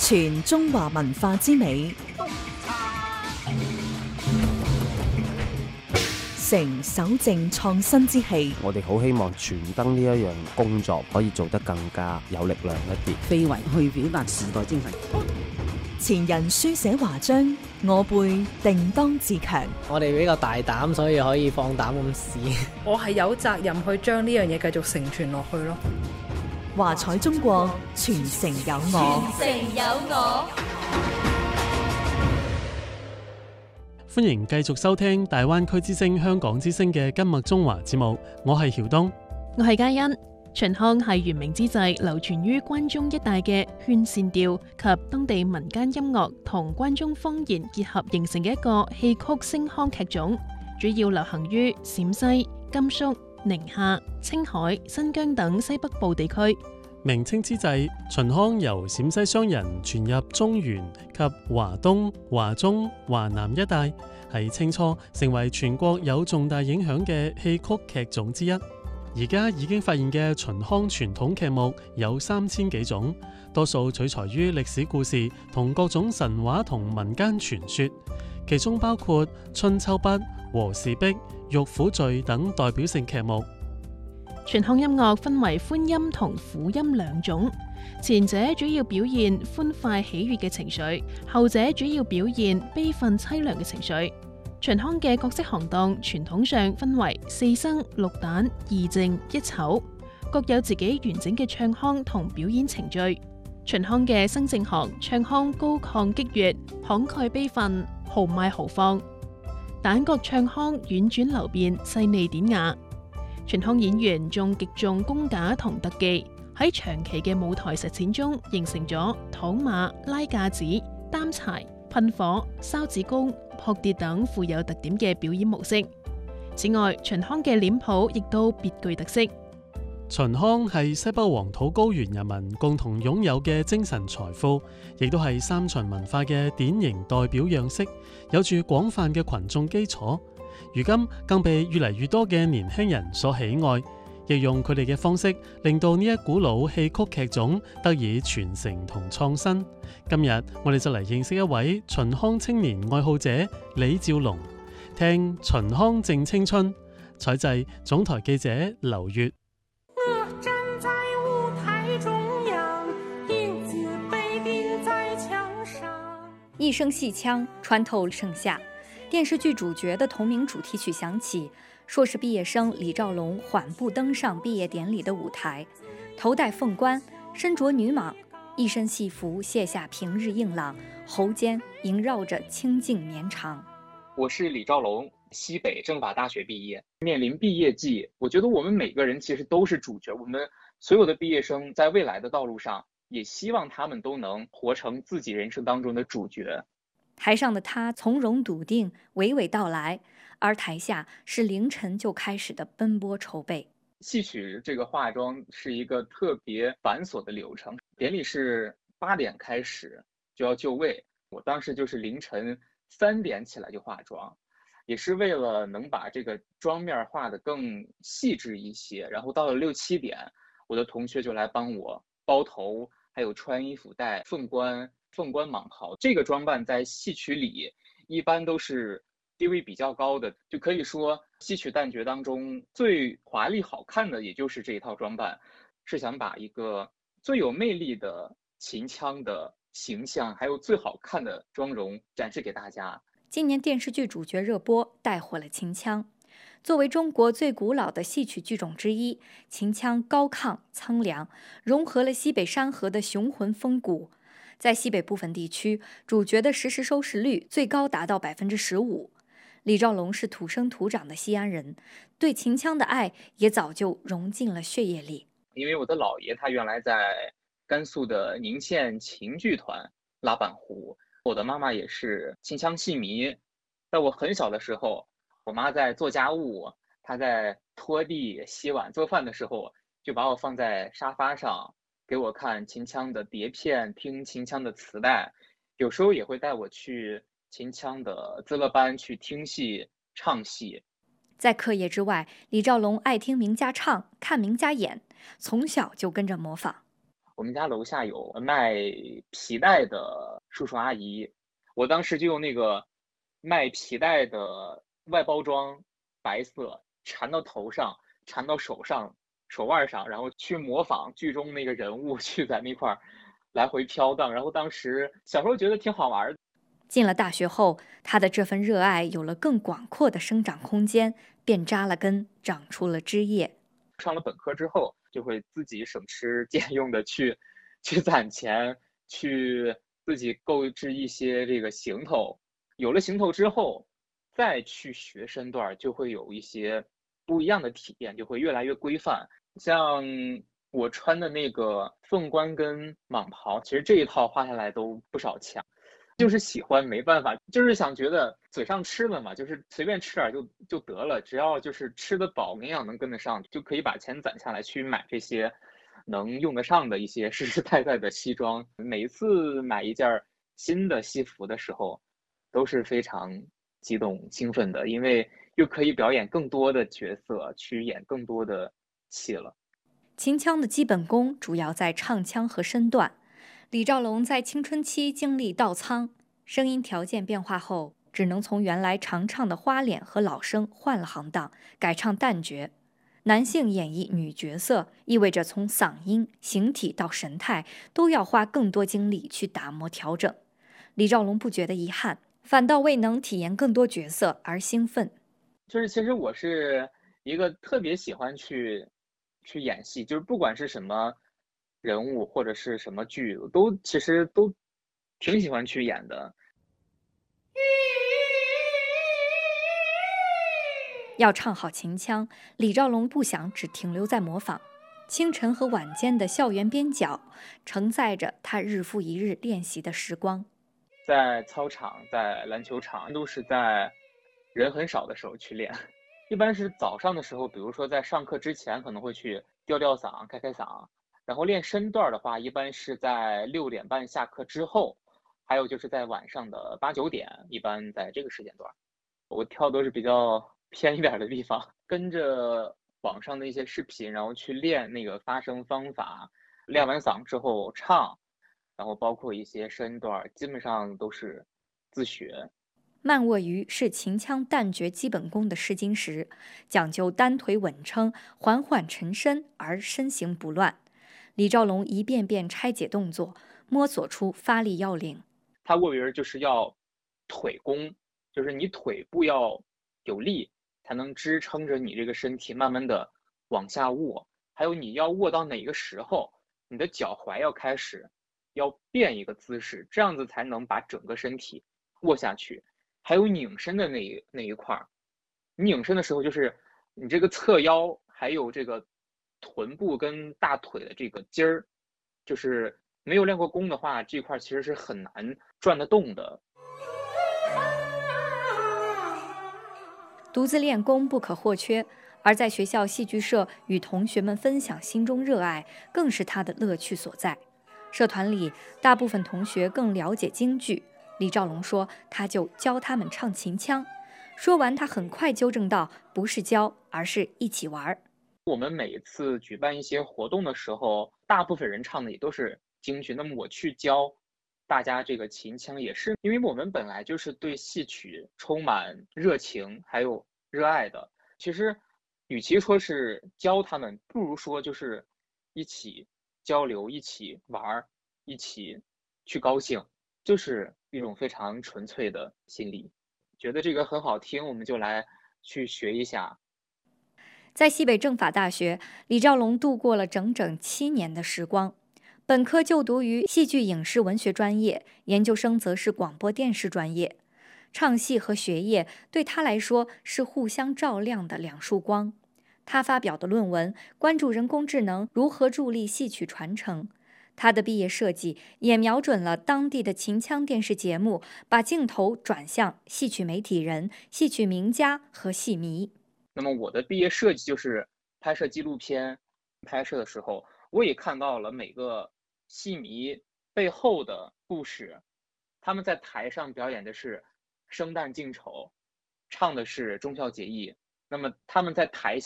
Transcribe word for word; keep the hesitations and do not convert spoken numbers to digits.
傳中華文化之美，承守正創新之氣。 我哋好希望傳燈呢一樣工作可以做得更加有力量一啲， 非遺去表達時代精神。 前人書寫華章，我輩定當自強。 我哋比較大膽，所以可以放膽咁試。 我係有責任去將呢樣嘢繼續承傳落去咯。 華彩中國，傳承有我。 傳承有我。 歡迎繼續收聽大灣區之聲、香港之聲嘅今麥中華節目，我係曉東， 我係嘉欣。秦腔係元明之際流傳於關中一帶嘅勸善調及當地民間音樂同關中方言結合形成嘅一個戲曲聲腔劇種，主要流行於陝西、甘肅、寧夏、青海、新疆等西北部地區。 明清之際，秦腔由陝西商人傳入中原及華東、華中、華南一帶，喺清初成為全國有重大影響嘅戲曲劇種之一。而家已經發現嘅秦腔傳統劇目有三千幾種，多數取材於歷史故事同各種神話同民間傳說，其中包括春秋筆、和氏璧、玉虎序等代表性劇目。 秦腔音樂分為歡音同苦音兩種，前者主要表現歡快喜悅嘅情緒，後者主要表現悲憤淒涼嘅情緒。秦腔嘅角色行當傳統上分為四生、六旦、二淨、一丑，各有自己完整嘅唱腔同表演程序。秦腔嘅生正行唱腔高亢激越，慷慨悲憤，豪邁豪放；旦角唱腔婉轉流變，細膩典雅。秦腔演員仲極重功架同特技，喺長期嘅舞台實踐中形成咗躺馬、拉架子、擔柴、噴火、燒子功、撲跌等富有特點嘅表演模式。此外，秦腔嘅臉譜亦都別具特色。 秦腔係西北黃土高原人民共同擁有嘅精神財富，亦都係三秦文化嘅典型代表樣式，有住廣泛嘅群眾基礎。如今更被越嚟越多嘅年輕人所喜愛，亦用佢哋嘅方式令到呢一股老戲曲劇種得以傳承同創新。今日我哋就嚟認識一位秦腔青年愛好者李兆龍，聽秦腔正青春。採製總台記者劉月。 我站在舞台中央，影子被釘在牆上。 一聲戲腔穿透盛夏，電視劇主角的同名主題曲響起，碩士畢業生李兆龍緩步登上畢業典禮的舞台，頭戴鳳冠，身着女蟒，一身戲服卸下平日硬朗，喉間縈繞着清靜綿長。 我是李兆龍，西北政法大學畢業，面臨畢業季，我覺得我們每個人其實都是主角，我們所有的畢業生在未來的道路上，也希望他們都能活成自己人生當中的主角。 台上的他從容篤定，娓娓道來，而台下是凌晨就開始的奔波籌備。 戲曲這個化妝是一個特別繁瑣的流程，典禮是八點開始就要就位，我當時就是凌晨三點起來就化妝，也是為了能把這個妝面畫得更細緻一些。然後到了六七點，我的同學就來幫我包頭，還有穿衣服戴鳳冠、鳳冠蟒袍。這個裝扮在戲曲裡一般都是地位比較高的，就可以說戲曲旦角當中最華麗好看的也就是這一套裝扮，是想把一個最有魅力的秦腔的形象，還有最好看的妝容展示給大家。 今年電視劇主角熱播帶火了秦腔。作為中國最古老的戲曲劇種之一，秦腔高亢蒼涼，融合了西北山河的雄渾風骨。在西北部分地區，主角的實時收視率最高達到百分之十五。李兆龍是土生土長的西安人，對秦腔的愛也早就融進了血液裡。 因為我的姥爺他原來在甘肅的寧縣秦劇團拉板胡，我的媽媽也是秦腔戲迷。在我很小的時候，我媽在做家務，她在拖地、洗碗、做飯的時候，就把我放在沙發上，給我看秦腔的碟片，聽秦腔的磁帶，有時候也會帶我去秦腔的資樂班去聽戲、唱戲。 在課業之外，李兆龍愛聽名家唱，看名家演，從小就跟着模仿。 我们家楼下有卖皮带的叔叔阿姨，我当时就用那个卖皮带的外包装，白色缠到头上，缠到手上、手腕上，然后去模仿剧中那个人物，去在那块儿来回飘荡。然后当时小时候觉得挺好玩的。 进了大学后，他的这份热爱有了更广阔的生长空间，便扎了根，长出了枝叶。 上了本科之后，就会自己省吃俭用的去去攒钱，去自己购置一些这个行头。有了行头之后，再去学身段，就会有一些不一样的体验，就会越来越规范。像我穿的那个凤冠跟蟒袍，其实这一套花下来都不少钱。就是喜欢，没办法，就是想觉得嘴上吃了嘛，就是随便吃点就就得了，只要就是吃得饱，营养能跟得上，就可以把钱攒下来去买这些能用得上的一些实实在在的西装。每一次买一件新的西服的时候，都是非常激动兴奋的，因为又可以表演更多的角色，去演更多的戏了。 秦腔的基本功主要在唱腔和身段。李兆龙在青春期经历倒仓，声音条件变化后，只能从原来常唱的花脸和老生换了行当，改唱旦角。男性演绎女角色，意味着从嗓音、形体到神态都要花更多精力去打磨调整。李兆龙不觉得遗憾，反倒为能体验更多角色而兴奋。 就是其实我是一个特别喜欢去去演戏，就是不管是什么人物或者是什么剧，都其实都挺喜欢去演的。 要唱好秦腔，李兆龙不想只停留在模仿。清晨和晚间的校园边角，承载着他日复一日练习的时光。 在操场、在篮球场，都是在人很少的时候去练。一般是早上的时候，比如说在上课之前，可能会去吊吊嗓、开开嗓。然后练身段的话，一般是在六点半下课之后，还有就是在晚上的八九点，一般在这个时间段。我跳都是比较偏一点的地方，跟着网上的一些视频，然后去练那个发声方法。练完嗓之后唱，然后包括一些身段，基本上都是自学。 慢卧鱼是秦腔旦角基本功的试金石，讲究单腿稳撑，缓缓沉身而身形不乱。李兆龙一遍遍拆解动作，摸索出发力要领。 他卧鱼就是要腿功，就是你腿部要有力，才能支撑着你这个身体慢慢的往下卧。还有你要卧到哪个时候，你的脚踝要开始要变一个姿势，这样子才能把整个身体卧下去。还有拧身的那一那一块儿，拧身的时候就是你这个侧腰，还有这个臀部跟大腿的这个筋儿，就是没有练过功的话，这块其实是很难转得动的。 独自练功不可或缺，而在学校戏剧社与同学们分享心中热爱，更是他的乐趣所在。社团里大部分同学更了解京剧，李兆龙说他就教他们唱秦腔。说完，他很快纠正道：不是教，而是一起玩。 我们每次举办一些活动的时候，大部分人唱的也都是京剧，那么我去教大家这个秦腔，也是因为我们本来就是对戏曲充满热情还有热爱的。其实与其说是教他们，不如说就是一起交流，一起玩，一起去高兴，就是一种非常纯粹的心理。觉得这个很好听，我们就来去学一下。 在西北政法大学，李兆龙度过了整整七年的时光。本科就读于戏剧影视文学专业，研究生则是广播电视专业。唱戏和学业对他来说是互相照亮的两束光。他发表的论文关注人工智能如何助力戏曲传承。他的毕业设计也瞄准了当地的秦腔电视节目，把镜头转向戏曲媒体人、戏曲名家和戏迷。 那么我的毕业设计就是拍摄纪录片，拍摄的时候我也看到了每个戏迷背后的故事。他们在台上表演的是生旦净丑，唱的是忠孝节义，那么他们在台下